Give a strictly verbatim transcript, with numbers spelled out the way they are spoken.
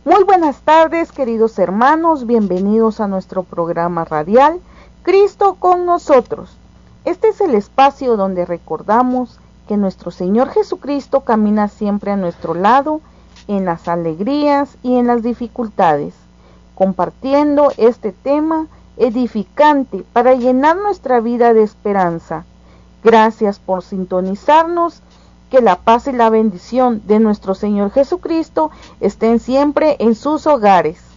Muy buenas tardes, queridos hermanos, bienvenidos a nuestro programa radial Cristo con nosotros. Este es el espacio donde recordamos que nuestro Señor Jesucristo camina siempre a nuestro lado en las alegrías y en las dificultades, compartiendo este tema edificante para llenar nuestra vida de esperanza. Gracias por sintonizarnos. Que la paz y la bendición de nuestro Señor Jesucristo estén siempre en sus hogares.